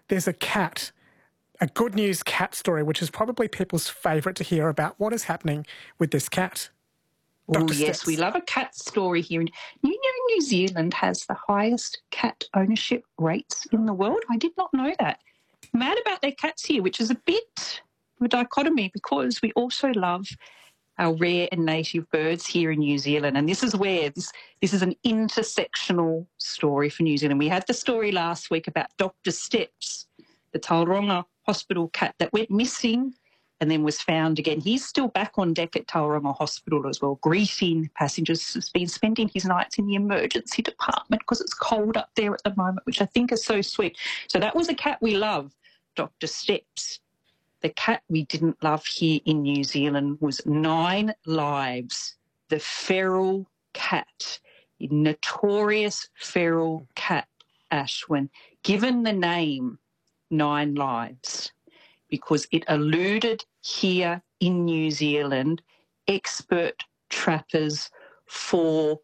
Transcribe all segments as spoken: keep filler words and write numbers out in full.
there's a cat, a good news cat story, which is probably people's favourite to hear about. What is happening with this cat? Oh, yes, we love a cat story here. You know, New Zealand has the highest cat ownership rates in the world. I did not know that. Mad about their cats here, which is a bit of a dichotomy because we also love our rare and native birds here in New Zealand. And this is where this, this is an intersectional story for New Zealand. We had the story last week about Doctor Steps, the Tauranga Hospital cat that went missing and then was found again. He's still back on deck at Tauranga Hospital as well, greeting passengers. He's been spending his nights in the emergency department because it's cold up there at the moment, which I think is so sweet. So that was a cat we love, Doctor Steps. The cat we didn't love here in New Zealand was Nine Lives, the feral cat, the notorious feral cat, Ashwin, given the name Nine Lives because it eluded here in New Zealand expert trappers for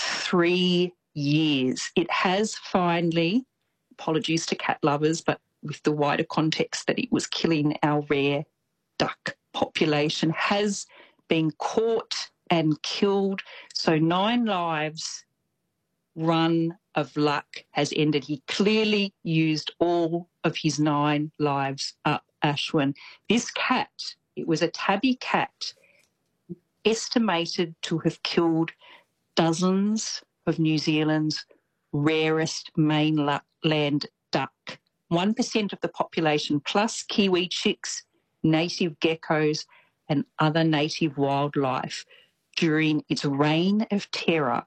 three years. It has finally, apologies to cat lovers, but with the wider context that it was killing our rare duck population, has been caught and killed. So Nine Lives' run of luck has ended. He clearly used all of his nine lives up, Ashwin. This cat, it was a tabby cat, estimated to have killed dozens of New Zealand's rarest mainland duck. one percent of the population, plus kiwi chicks, native geckos and other native wildlife during its reign of terror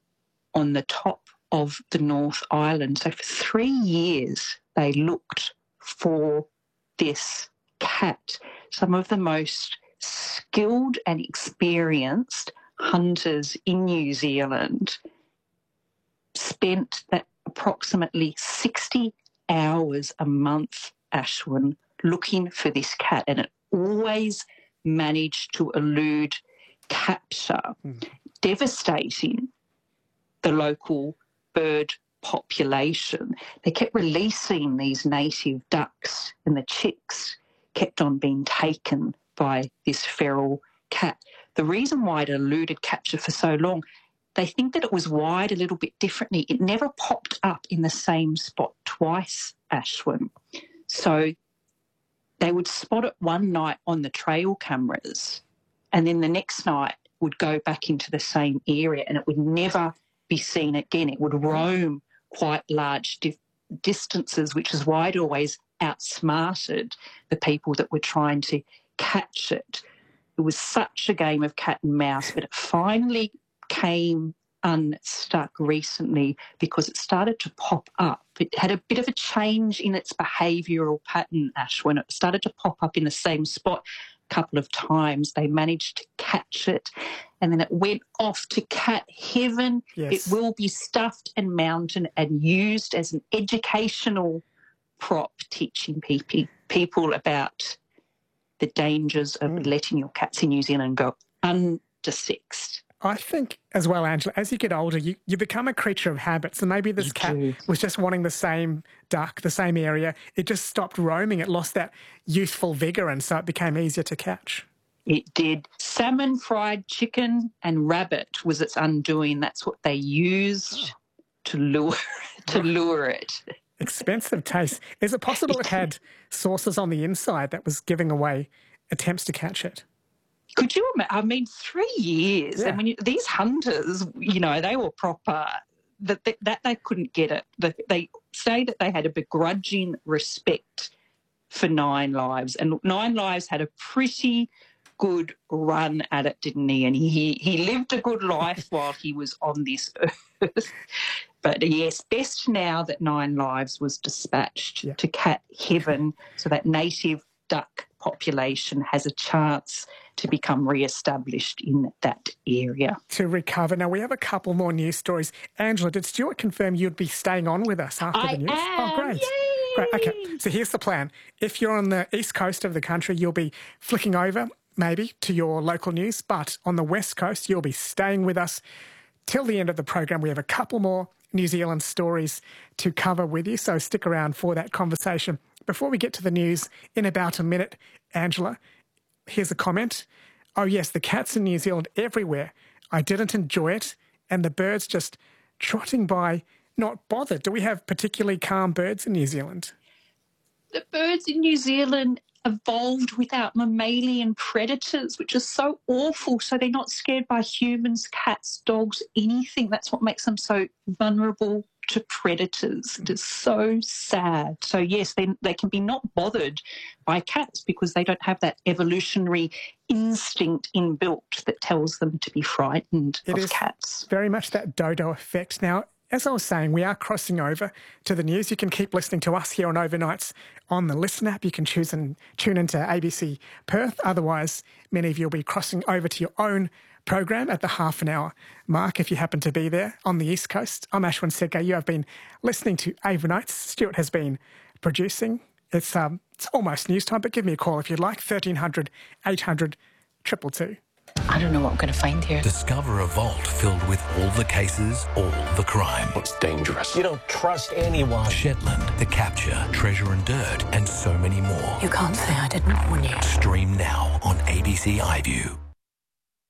on the top of the North Island. So for three years they looked for this cat. Some of the most skilled and experienced hunters in New Zealand spent that approximately sixty hours a month, Ashwin, looking for this cat, and it always managed to elude capture, mm. devastating the local bird population. They kept releasing these native ducks and the chicks kept on being taken by this feral cat. The reason why it eluded capture for so long, they think that it was wired a little bit differently. It never popped up in the same spot twice, Ashwin. So they would spot it one night on the trail cameras and then the next night would go back into the same area and it would never be seen again. It would roam quite large di- distances, which is why it always outsmarted the people that were trying to catch it. It was such a game of cat and mouse, but it finally came unstuck recently because it started to pop up. It had a bit of a change in its behavioural pattern, Ash, when it started to pop up in the same spot a couple of times. They managed to catch it and then it went off to cat heaven. Yes. It will be stuffed and mounted and used as an educational prop, teaching people, people about the dangers of mm. letting your cats in New Zealand go undersexed. I think as well, Angela, as you get older, you, you become a creature of habits. And maybe this you cat do. was just wanting the same duck, the same area. It just stopped roaming. It lost that youthful vigour and so it became easier to catch. It did. Salmon, fried chicken and rabbit was its undoing. That's what they used oh. to lure to lure it. Expensive taste. Is it possible it had sauces on the inside that was giving away attempts to catch it? Could you imagine? I mean, three years. Yeah. And when you, these hunters, you know, they were proper, that they, that they couldn't get it. That they say that they had a begrudging respect for Nine Lives. And Nine Lives had a pretty good run at it, didn't he? And he, he lived a good life while he was on this earth. But yes, best now that Nine Lives was dispatched yeah. to cat heaven so that native duck population has a chance to become re-established in that area. To recover. Now, we have a couple more news stories. Angela, did Stuart confirm you'd be staying on with us after I the news? Am. Oh, great. Yay! Great. Okay, so here's the plan. If you're on the east coast of the country, you'll be flicking over maybe to your local news, but on the west coast, you'll be staying with us till the end of the program. We have a couple more New Zealand stories to cover with you, so stick around for that conversation. Before we get to the news in about a minute, Angela, here's a comment. Oh yes, the cats in New Zealand everywhere. I didn't enjoy it, and the birds just trotting by, not bothered. Do we have particularly calm birds in New Zealand? The birds in New Zealand evolved without mammalian predators, which is so awful. So they're not scared by humans, cats, dogs, anything. That's what makes them so vulnerable to predators. It is so sad. So yes, they, they can be not bothered by cats because they don't have that evolutionary instinct inbuilt that tells them to be frightened it of is cats. Very much that dodo effect. Now, as I was saying, we are crossing over to the news. You can keep listening to us here on Overnights on the Listen app. You can choose and tune into A B C Perth. Otherwise, many of you will be crossing over to your own program at the half an hour mark if you happen to be there on the East Coast. I'm Ashwin Sedgay. You have been listening to Overnights. Stuart has been producing. It's um, it's almost news time, but give me a call if you'd like. thirteen hundred, eight hundred, two two two. I don't know what I'm going to find here. Discover a vault filled with all the cases, all the crime. It's dangerous. You don't trust anyone. Shetland, The Capture, Treasure and Dirt, and so many more. You can't say I didn't warn you. Stream now on A B C iView.